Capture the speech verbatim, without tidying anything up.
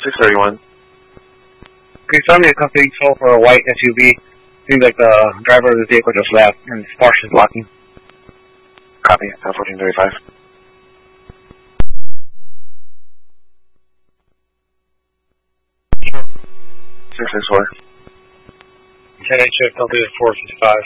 six thirty-one. Can you tell me a company toll for a white S U V? Seems like the driver of the vehicle just left and Sparsh is blocking. Copy, ten fourteen thirty-five. six six four. ten H F, don't do it four six five.